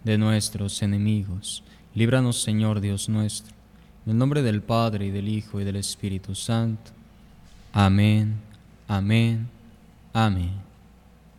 de nuestros enemigos. Líbranos, Señor Dios nuestro, en el nombre del Padre, y del Hijo, y del Espíritu Santo. Amén, amén, amén.